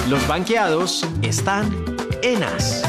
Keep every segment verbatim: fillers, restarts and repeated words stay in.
Los banqueados están en As.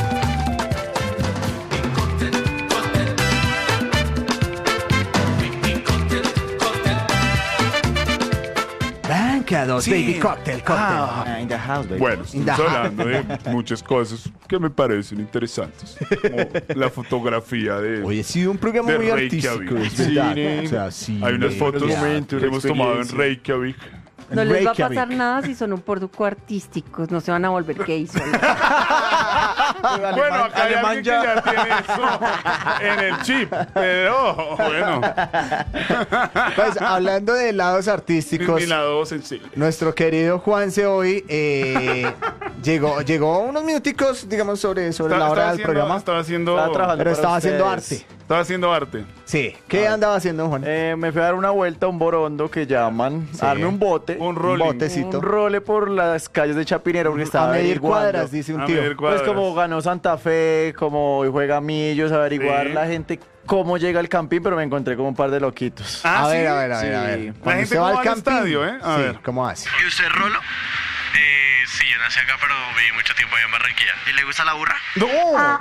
Banqueados, Sí. baby cocktail, cocktail. Ah, in the house, baby. Bueno, In the estamos house. hablando de muchas cosas que me parecen interesantes. Como la fotografía de... Hoy ha sido un programa de muy Reykjavik. artístico, es verdad. Cine. O sea, sí. Hay unas fotos momentos, que hemos tomado en experiencia. Reykjavik. No les va a Reykjavik. pasar nada si son un poco artísticos, no se van a volver gays. ¿no? Bueno, acá hay alemán alguien que ya. ya tiene eso en el chip. Pero, bueno, Pues hablando de lados es artísticos, mi lado sensible. nuestro querido Juanse hoy eh, llegó, llegó unos minuticos, digamos, sobre, sobre Estaba- la hora estaba del haciendo- programa. Estaba haciendo... Estaba trabajando Pero para estaba haciendo ustedes. arte. Estaba haciendo arte. Sí. ¿Qué andaba haciendo, Juan? Eh, me fui a dar una vuelta a un borondo que llaman, Sí. a darme un bote, Un rolling. botecito. un role por las calles de Chapinero, porque A estaba medir averiguando. cuadras, dice un A tío. medir Pues cuadras. como ganó Santa Fe, como hoy juega Millos, averiguar Sí. la gente cómo llega al campín, pero me encontré con un par de loquitos. Ah, a ver, ¿sí? a ver, a ver, a Sí. ver. La Cuando gente usted va cómo al va al camping, estadio, ¿eh? A sí, ver. ¿cómo hace? ¿Y usted, Rolo? Eh, sí, yo nací acá, pero viví mucho tiempo allá en Barranquilla. ¿Y le gusta la burra? ¡No!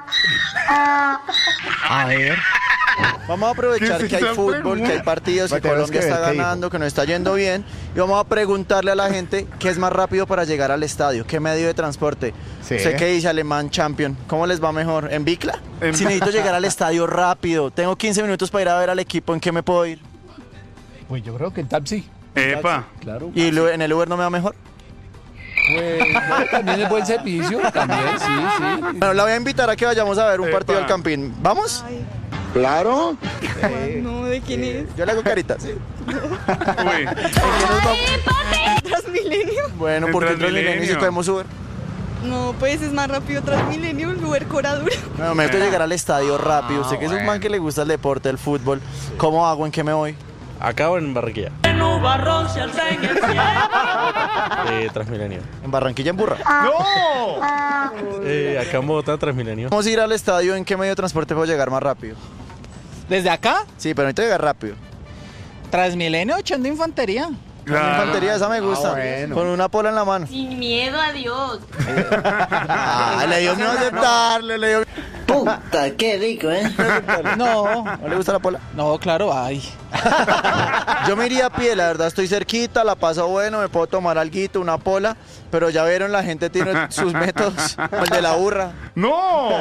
A ver. Vamos a aprovechar ¿Qué que es hay esa fútbol, pregunta? que hay partidos, que Tenemos Colombia que ver está qué dijo. ganando, que nos está yendo bien. Y vamos a preguntarle a la gente qué es más rápido para llegar al estadio, qué medio de transporte. Sí. Sé que dice Alemán Champion. ¿Cómo les va mejor? ¿En bicla? En- Si necesito llegar al estadio rápido, tengo quince minutos para ir a ver al equipo, ¿en qué me puedo ir? Pues yo creo que en taxi, Epa. claro. ¿Y lo- en el Uber no me va mejor? Pues no, también es buen servicio, también, sí, sí. Bueno, la voy a invitar a que vayamos a ver un Epa. partido al Campín. ¿Vamos? Claro. No, ¿de quién es? Yo le hago caritas. Uy. ¿Transmilenio? Bueno, En porque Transmilenio. Transmilenio si cogemos Uber. No, pues es más rápido Transmilenio, el Uber cobra duro. No, me gusta llegar al estadio rápido. Usted que es un man que le gusta el deporte, el fútbol. ¿Cómo hago? ¿En qué me voy? Acá o en Barranquilla. Eh, Transmilenio. En Barranquilla, en Burra. ¡No! Eh, acá en Bogotá, Transmilenio. Vamos a ir al estadio. ¿En qué medio de transporte puedo llegar más rápido? ¿Desde acá? Sí, pero necesito llegar rápido. Transmilenio echando infantería. La infantería, esa me gusta. bueno. Con una pola en la mano. Sin miedo a Dios. Ah, le dio miedo aceptarle, le dio Puta, qué rico, ¿eh? No, ¿No le gusta la pola? no, claro, ay. Yo me iría a pie, la verdad, estoy cerquita, la paso bueno, me puedo tomar alguito, una pola, pero ya vieron, la gente tiene sus métodos, como el de la burra. ¡No!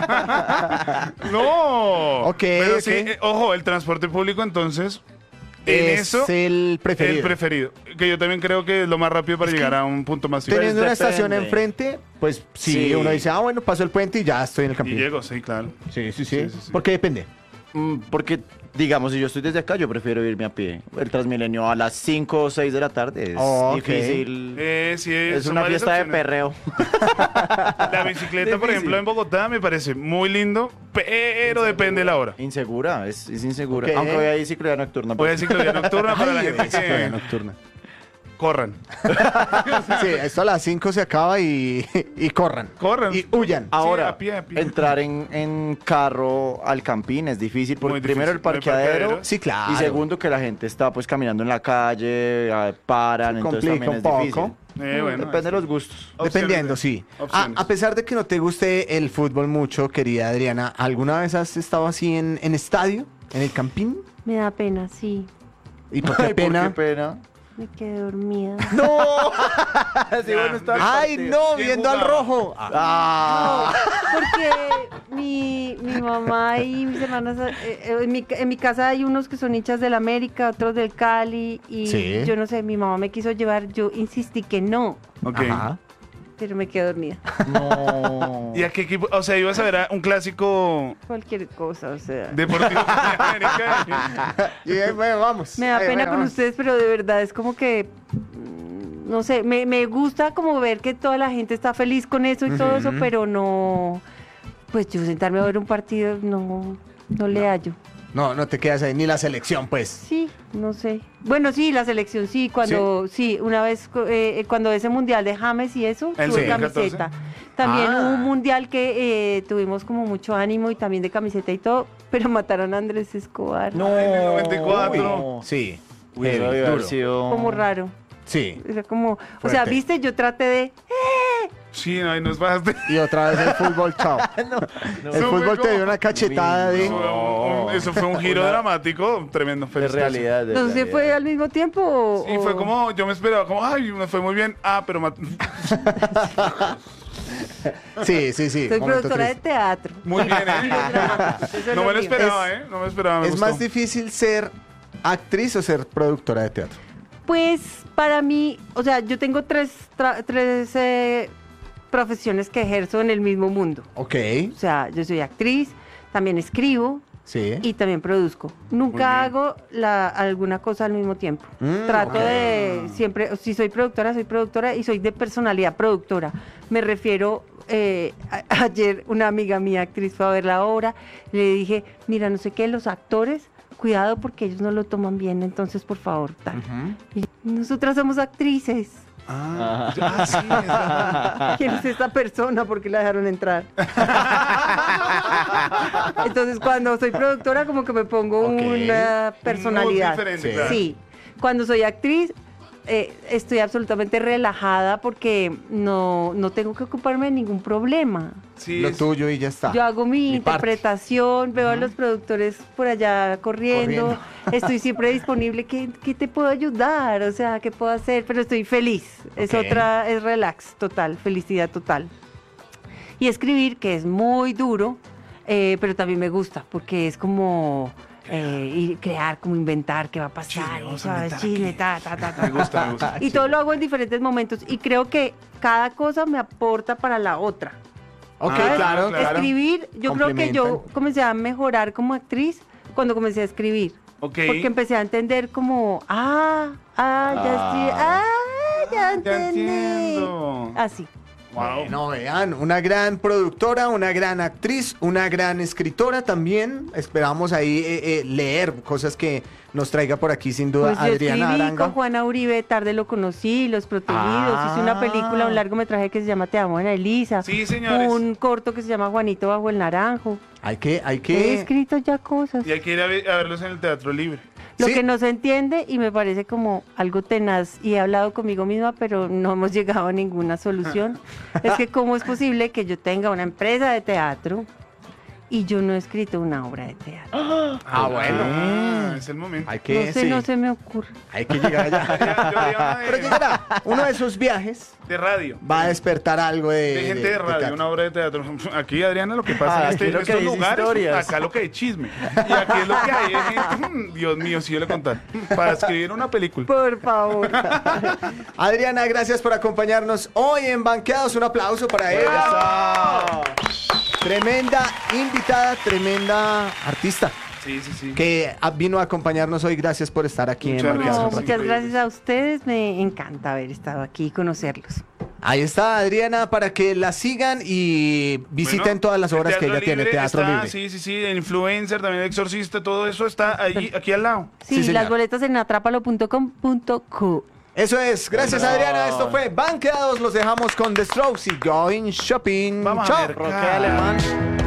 ¡No! Ok, Pero ok. sí, eh, ojo, el transporte público, entonces, en Es eso, el preferido. el preferido. Que yo también creo que es lo más rápido para llegar a un punto más ciudad. Teniendo una depende. estación enfrente, pues sí, Sí. uno dice, ah, bueno, paso el puente y ya estoy en el Y camping. llego, sí, claro. Sí, sí, sí. Sí, sí, sí. Porque depende. Mm, Porque, digamos, si yo estoy desde acá, yo prefiero irme a pie. El Transmilenio a las cinco o seis de la tarde es Oh, ok. difícil. Eh, sí, Es son una varias fiesta de opciones. perreo. La bicicleta, por Difícil. ejemplo, en Bogotá me parece muy lindo, pero depende de la hora. Insegura, es, es insegura. Ok. Aunque hoy hay ciclovía nocturna. Voy a pues. ciclovía nocturna para la Ay, gente ciclovía que nocturna. corran. Sí, esto a las cinco se acaba y, y corran. Corran. Y huyan. Ahora, Sí, a pie, a pie. entrar en, en carro al campín es difícil porque Muy primero difícil, el parqueadero, no hay parqueadero. Sí, claro. y segundo que la gente está pues caminando en la calle, ah, paran, Se entonces complica también es un difícil. poco. Eh, bueno, Depende de los gustos. Dependiendo, Opciones, sí. A, opciones. a pesar de que no te guste el fútbol mucho, querida Adriana, ¿alguna vez has estado así en, en estadio? ¿En el campín? Me da pena, sí. ¿Y por qué Ay, pena? qué pena. Me quedé dormida. ¡No! Sí, bueno, está el ¡Ay, partido. no! ¿Quién Viendo al jugaba? rojo. Ah. Porque mi, mi mamá y mis hermanas, eh, eh, en, mi, en mi casa hay unos que son hinchas del América, otros del Cali, y Sí. yo no sé, mi mamá me quiso llevar, yo insistí que no, Ok. Ajá. pero me quedé dormida. No. ¿Y a qué equipo? O sea, ibas a ver a un clásico Cualquier cosa, o sea. deportivo de América. Y eh, bueno, vamos. Me da Ay, pena bueno, con vamos. ustedes, pero de verdad es como que, mm, no sé, me, me gusta como ver que toda la gente está feliz con eso y todo eso, pero no, pues yo sentarme a ver un partido, no, no le hallo. No, no te quedas ahí, ni la selección, pues. Sí, no sé. Bueno, sí, la selección, sí, cuando, sí, una vez, eh, cuando ese mundial de James y eso, ¿El tuve dos mil catorce? camiseta. También Ah. hubo un mundial que eh, tuvimos como mucho ánimo y también de camiseta y todo, pero mataron a Andrés Escobar. No. En el noventa y cuatro. Uy. Sí. Uy, Heavy, debe haber duro. sido- Como raro. Sí. Era como, o Fuerte. sea, viste, yo traté de... ¡eh! Sí, no, ahí nos bajaste. Y otra vez el fútbol, chao. no. El Eso fútbol fue te dio como- una cachetada de... Eso fue un- un- Eso fue un giro dramático, tremendo. De felicitaciones. realidad. de Entonces, realidad. ¿fue al mismo tiempo o...? Sí, fue o- como, yo me esperaba, como, ay, me fue muy bien. Ah, pero... mat- Sí, sí, sí. Soy momento productora de triste. teatro. Muy bien, ¿eh? Eso es No lo me lo mío. esperaba, Es- ¿eh? No me esperaba, me ¿Es gustó. más difícil ser actriz o ser productora de teatro? Pues para mí, o sea, yo tengo tres, tra- tres eh, profesiones que ejerzo en el mismo mundo. Ok, O sea, yo soy actriz, también escribo sí. y también produzco. Muy Nunca bien. hago la, alguna cosa al mismo tiempo. Mm, Trato ok. de siempre, si soy productora, soy productora y soy de personalidad productora. Me refiero, eh, a- ayer una amiga mía, actriz, fue a ver la obra, le dije, mira, no sé qué, los actores, cuidado porque ellos no lo toman bien, entonces por favor, tal. Ujú. Y nosotras somos actrices. Ah, ah, sí, es verdad. ¿Quién es esta persona? ¿Por qué la dejaron entrar? Entonces, cuando soy productora, como que me pongo Ok. una personalidad. Un mood diferente, Sí. claro. Sí. Cuando soy actriz, eh, estoy absolutamente relajada porque no, no tengo que ocuparme de ningún problema. Sí, Lo es- tuyo y ya está. Yo hago mi, Mi parte. interpretación, veo a los productores por allá corriendo, Corriendo. estoy siempre disponible. ¿Qué, qué te puedo ayudar? O sea, ¿qué puedo hacer? Pero estoy feliz. Es Ok. otra, es relax total, felicidad total. Y escribir, que es muy duro, eh, pero también me gusta, porque es como eh, y crear, como inventar qué va a pasar, Chisme, vamos a ¿sabes? inventar Chisme, aquí. ta, ta, ta, ta. Me gusta, me gusta. Y todo lo hago en diferentes momentos y creo que cada cosa me aporta para la otra. Ok, Ah, claro, claro. claro. Escribir, yo creo que yo Complementan. comencé a mejorar como actriz cuando comencé a escribir. Ok. Porque empecé a entender como, ah, ah, ya escribí, ah, ya Ya entendí. entiendo. Así. Wow. No, vean, una gran productora, una gran actriz, una gran escritora también. Esperamos ahí eh, eh, leer cosas que nos traiga por aquí sin duda Pues yo Adriana escribí Aranga. con Juana Uribe, tarde lo conocí, Los Protegidos, Ah. hice una película, un largometraje que se llama Te amo, Ana Elisa. Sí, señores. Un corto que se llama Juanito bajo el naranjo. Hay que, hay He que. escrito ya cosas. Y hay que ir a, ver- a verlos en el Teatro Libre. Lo Sí. que no se entiende y me parece como algo tenaz y he hablado conmigo misma, pero no hemos llegado a ninguna solución. Es que cómo es posible que yo tenga una empresa de teatro y yo no he escrito una obra de teatro. Ah, bueno. Ah, es el momento. Hay que, No sé, sí, no se me ocurre. hay que llegar allá. Haría- yo haría una de- Pero llegará. Uno de esos viajes de radio. va a despertar algo de. De gente de radio, teatro. una obra de teatro. Aquí, Adriana, lo que pasa Ah, en, este, aquí lo en que estos hay es lugares, historias. acá lo que hay chisme. Y aquí es lo que hay. es gente, mm, Dios mío, si yo le contar. Para escribir una película. Por favor. Adriana, gracias por acompañarnos hoy en Banqueados. Un aplauso para ella. Tremenda invitada, tremenda artista Sí, sí, sí. que ah, vino a acompañarnos hoy. Gracias por estar aquí Muchas en Banqueados. No, un gracias. ratito. muchas gracias a ustedes. Me encanta haber estado aquí y conocerlos. Ahí está Adriana para que la sigan y visiten Bueno, todas las el obras que Teatro ella tiene. Libre Teatro está, Libre. Sí, sí, sí. El influencer, también el exorcista, todo eso está allí, aquí al lado. Sí, Sí, señor. las boletas en atrápalo punto com punto co. Eso es. Gracias Bueno. Adriana. Esto fue Banqueados. Los dejamos con The Strokes y Going Shopping. Vamos Chao. a ver. Roque alemán.